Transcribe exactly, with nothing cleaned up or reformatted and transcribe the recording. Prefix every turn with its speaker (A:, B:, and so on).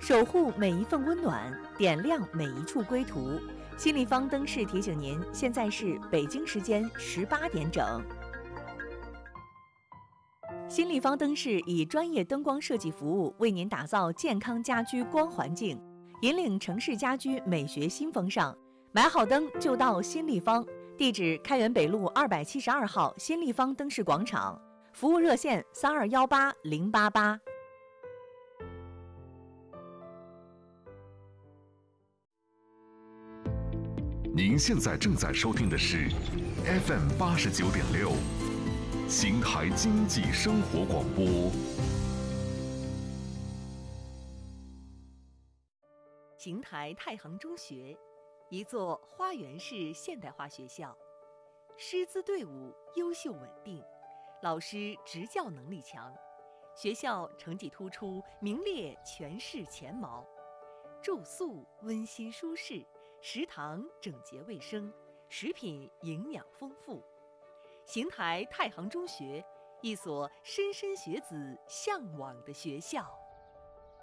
A: 守护每一份温暖，点亮每一处归途。新立方灯饰提醒您，现在是北京时间十八点整。新立方灯饰以专业灯光设计服务，为您打造健康家居光环境，引领城市家居美学新风尚。买好灯就到新立方，地址开元北路二百七十二号新立方灯饰广场，服务热线三二幺八零八八。
B: 您现在正在收听的是 F M 八十九点六，邢台经济生活广播。
A: 邢台太行中学，一座花园式现代化学校，师资队伍优秀稳定，老师执教能力强，学校成绩突出，名列全市前茅。住宿温馨舒适，食堂整洁卫生，食品营养丰富。邢台太行中学，一所莘莘学子向往的学校。